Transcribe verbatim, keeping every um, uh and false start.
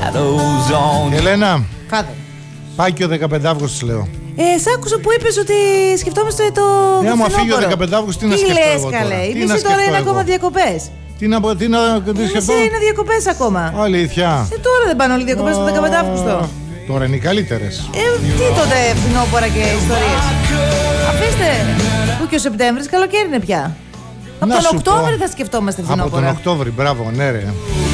Ελένα, Φάδε. πάει και ο δεκαπέντε Αυγούστου, λέω. Ε, σ' άκουσα που είπες ότι σκεφτόμαστε το. Ε, άμα φθινόπωρο. φύγει ο δεκαπέντε Αυγούστου, τι να σκεφτώ λες, εγώ καλέ. τώρα. Η Τι μισή να τώρα σκεφτώ είναι εγώ. ακόμα διακοπές. Τι να, τι να τι σκεφτώ. Είναι διακοπές ακόμα. Αλήθεια. Ε, τώρα δεν πάνε όλοι διακοπές το δεκαπέντε Αυγούστου. Τώρα είναι οι καλύτερες. Ε, τι τότε φθινόπωρα και ιστορίες. Αφήστε. Που και ο Σεπτέμβρης καλοκαίρι είναι πια. Από Να τον σου Οκτώβρη πω. θα σκεφτόμαστε Από φθινόπωρα. τον Οκτώβρη, μπράβο, ναι, ρε.